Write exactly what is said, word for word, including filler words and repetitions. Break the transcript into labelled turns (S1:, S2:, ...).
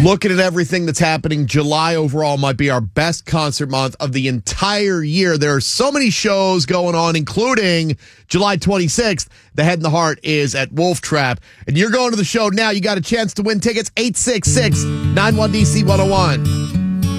S1: Looking at everything that's happening, July overall might be our best concert month of the entire year. There are so many shows going on, including July twenty-sixth. The Head and the Heart is at Wolf Trap. And you're going to the show now. You got a chance to win tickets. eight six six, nine one D C one oh one.